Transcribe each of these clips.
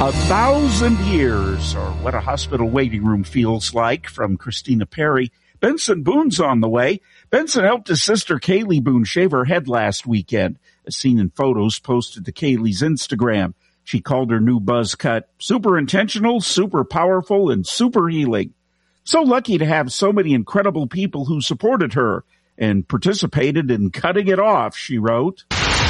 1,000 years, or what a hospital waiting room feels like, from Christina Perry. Benson Boone's on the way. Benson helped his sister Kaylee Boone shave her head last weekend, as seen in photos posted to Kaylee's Instagram. She called her new buzz cut super intentional, super powerful, and super healing. So lucky to have so many incredible people who supported her and participated in cutting it off, she wrote.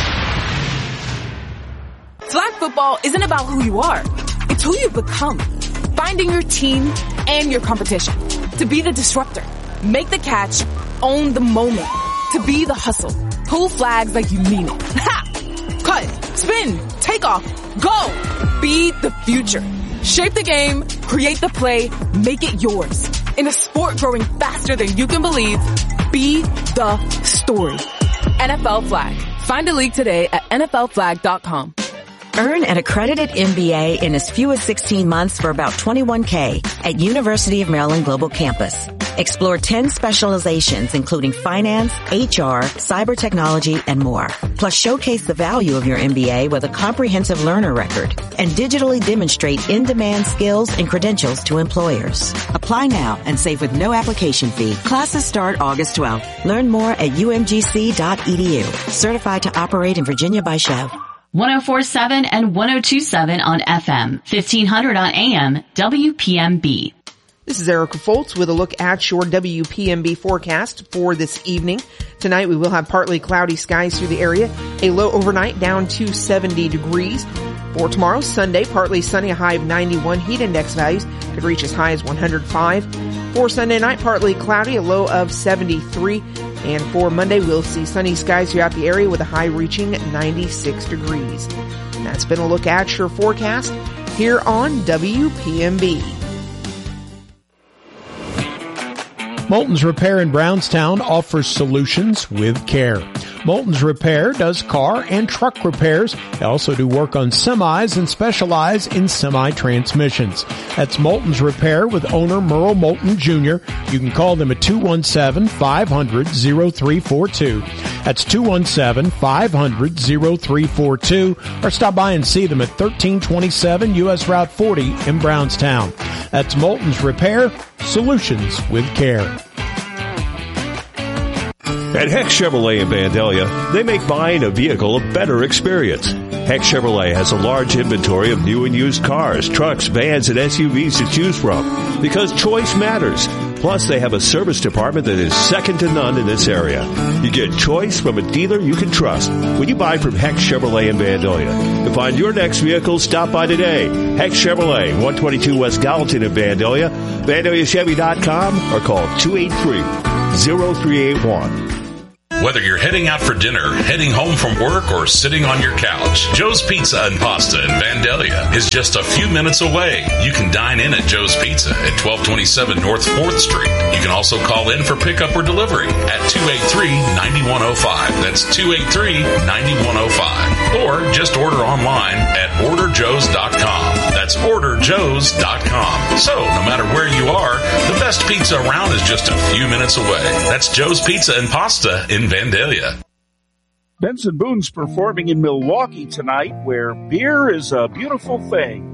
Flag football isn't about who you are. It's who you become. Finding your team and your competition. To be the disruptor. Make the catch. Own the moment. To be the hustle. Pull flags like you mean it. Ha! Cut. Spin. Take off. Go. Be the future. Shape the game. Create the play. Make it yours. In a sport growing faster than you can believe, be the story. NFL Flag. Find a league today at NFLflag.com. Earn an accredited MBA in as few as 16 months for about $21K at University of Maryland Global Campus. Explore 10 specializations including finance, HR, cyber technology, and more. Plus showcase the value of your MBA with a comprehensive learner record and digitally demonstrate in-demand skills and credentials to employers. Apply now and save with no application fee. Classes start August 12th. Learn more at umgc.edu. Certified to operate in Virginia by Chev. 104.7 and 102.7 on FM, 1500 on AM, WPMB. This is Erica Foltz with a look at your WPMB forecast for this evening. Tonight we will have partly cloudy skies through the area, a low overnight down to 70 degrees. For tomorrow, Sunday, partly sunny, a high of 91. Heat index values could reach as high as 105. For Sunday night, partly cloudy, a low of 73. And for Monday, we'll see sunny skies throughout the area with a high reaching 96 degrees. That's been a look at your forecast here on WPMB. Moulton's Repair in Brownstown offers solutions with care. Moulton's Repair does car and truck repairs. They also do work on semis and specialize in semi-transmissions. That's Moulton's Repair with owner Merle Moulton Jr. You can call them at 217-500-0342. That's 217-500-0342. Or stop by and see them at 1327 U.S. Route 40 in Brownstown. That's Moulton's Repair, solutions with care. At Heck Chevrolet in Vandalia, they make buying a vehicle a better experience. Heck Chevrolet has a large inventory of new and used cars, trucks, vans, and SUVs to choose from because choice matters. Plus, they have a service department that is second to none in this area. You get choice from a dealer you can trust when you buy from Heck Chevrolet in Vandalia. To find your next vehicle, stop by today. Heck Chevrolet, 122 West Gallatin in Vandalia, VandaliaChevy.com, or call 283-0381. Whether you're heading out for dinner, heading home from work, or sitting on your couch, Joe's Pizza and Pasta in Vandalia is just a few minutes away. You can dine in at Joe's Pizza at 1227 North 4th Street. You can also call in for pickup or delivery at 283-9105. That's 283-9105. Or just order online at orderjoes.com. That's orderjoes.com. So, no matter where you are, the best pizza around is just a few minutes away. That's Joe's Pizza and Pasta in Vandalia. Benson Boone's performing in Milwaukee tonight, where beer is a beautiful thing.